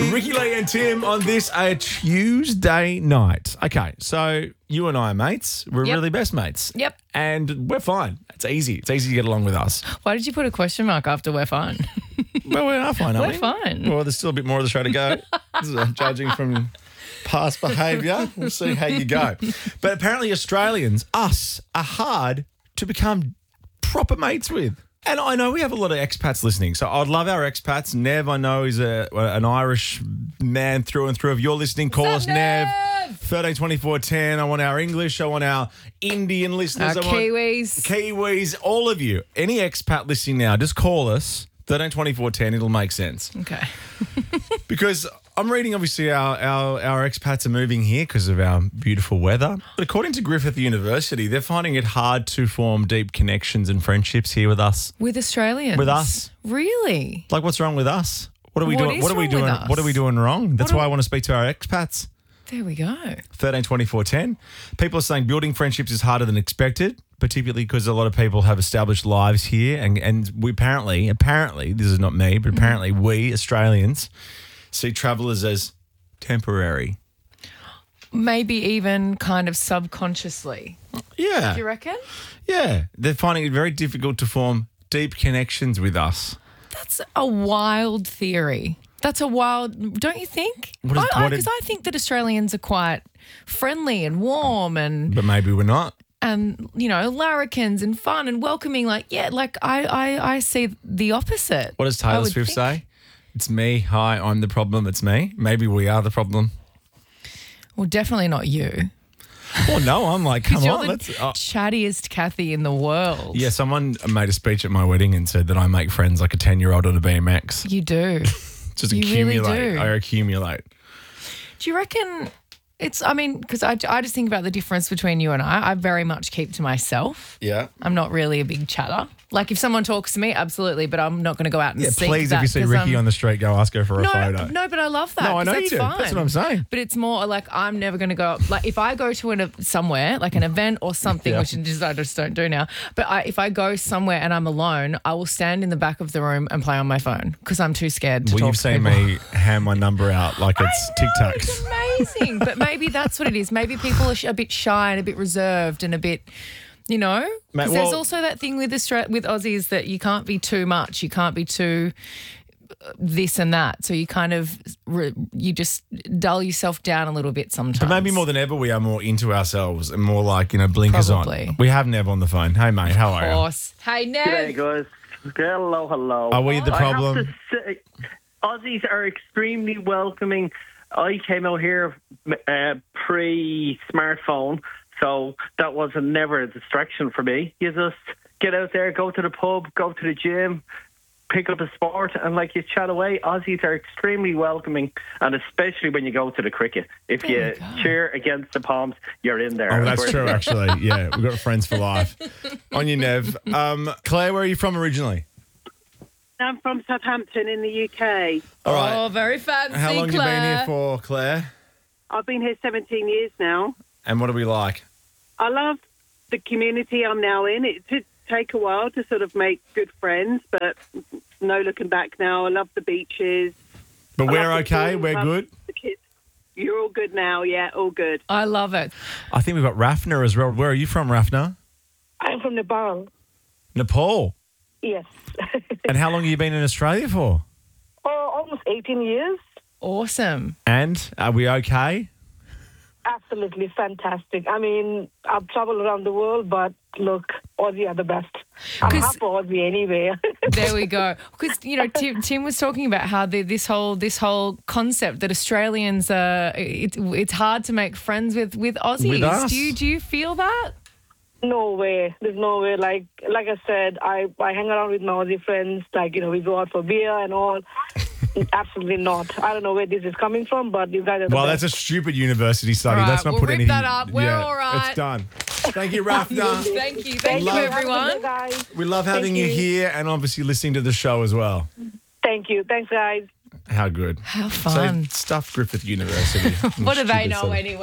Ricky Lee and Tim on this a Tuesday night. Okay, so you and I are mates. We're Yep. really best mates. Yep. And we're fine. It's easy. It's easy to get along with us. Why did you put a question mark after we're fine? Well, we are fine, aren't We're we? fine. Well, there's still a bit more of the show to go. This is judging from past behaviour. We'll see how you go. But apparently Australians, us, are hard to become proper mates with. And I know we have a lot of expats listening, so I'd love our expats. Nev, I know, is an Irish man through and through. If you're listening, call us, Nev. 13 24 10. I want our English. I want our Indian listeners. Our I want Kiwis. Kiwis, all of you. Any expat listening now, just call us. 13 24 10. It'll make sense. Okay. Because I'm reading, obviously, our expats are moving here because of our beautiful weather. But according to Griffith University, they're finding it hard to form deep connections and friendships here with us. With Australians? With us. Really? Like, what's wrong with us? What are we What doing? is What are we wrong with doing? us? What are we doing wrong? That's What why are- I want to speak to our expats. There we go. 13 24 10. People are saying building friendships is harder than expected, particularly because a lot of people have established lives here. And we apparently, this is not me, but apparently we Australians see travellers as temporary. Maybe even kind of subconsciously. Yeah. Do you reckon? Yeah. They're finding it very difficult to form deep connections with us. That's a wild theory. That's a wild, don't you think? What is- what Because is- I think that Australians are quite friendly and warm and But maybe we're not. larrikins and fun and welcoming. I see the opposite. What does I Taylor would Swift think. say? It's me. Hi, I'm the problem. It's me. Maybe we are the problem. Well, definitely not you. Well, no, I'm like, come You're on. the Let's. chattiest Kathy in the world. Yeah, someone made a speech at my wedding and said that I make friends like a 10-year-old on a BMX. You do. Just You really accumulate. do. I accumulate. Do you reckon because I just think about the difference between you and I. I very much keep to myself. Yeah. I'm not really a big chatter. Like if someone talks to me, absolutely, but I'm not going to go out and Yeah, seek please, that if you see 'cause Ricky I'm- on the street, go ask her for a photo. No, but I love that. No, I know 'cause you do. Fine. That's what I'm saying. But it's more like I'm never going to go. Like if I go to somewhere, like an event or something, Yeah. which I just don't do now. But if I go somewhere and I'm alone, I will stand in the back of the room and play on my phone because I'm too scared to Well, talk you've to seen people. me hand my number out like it's Tic Tacs. It's amazing. But maybe that's what it is. Maybe people are a bit shy and a bit reserved and a bit, Mate, because well- there's also that thing with Aussies that you can't be too much. You can't be too this and that. So you kind of, you just dull yourself down a little bit sometimes. But maybe more than ever, we are more into ourselves and more like, blinkers Probably. on. We have Nev on the phone. Hey, mate, how are Of you? course. Hey, Nev. G'day, guys. Hello. Are we the I problem? have to say, Aussies are extremely welcoming. I came out here pre-smartphone, so that was never a distraction for me. You just get out there, go to the pub, go to the gym, pick up a sport, and you chat away. Aussies are extremely welcoming, and especially when you go to the cricket. If you cheer against the Palms, you're in there. Oh, that's true, actually. Yeah, we've got friends for life. On you, Nev. Claire, where are you from originally? I'm from Southampton in the UK. All right. Oh, very fancy, How long have you been Claire. here for, Claire? I've been here 17 years now. And what do we like? I love the community I'm now in. It did take a while to sort of make good friends, but no looking back now. I love the beaches. But I we're love the okay. food, We're love good. The kids. You're all good now, yeah, all good. I love it. I think we've got Rafna as well. Where are you from, Rafna? I'm from Nepal. Nepal. Yes. And how long have you been in Australia for? Almost 18 years. Awesome. And are we okay? Absolutely fantastic. I mean, I've traveled around the world, but look, Aussie are the best. I'm 'Cause- half Aussie anyway. There we go. Because Tim was talking about how this whole concept that Australians are it's hard to make friends with Aussies. With us. Do you feel that? No way. There's no way. Like I said, I hang around with my Aussie friends. We go out for beer and all. Absolutely not. I don't know where this is coming from, but you guys are the Well, best. that's a stupid university study. All right, Let's not we'll put rip anything. that up. We're all right. It's done. Thank you, Rafna. Thank you, Thank you, everyone. guys. We love having you you. here and obviously listening to the show as well. Thank you. Thanks, guys. How good. How fun. So, stuff Griffith University. What do they Stupid know stuff. anyway?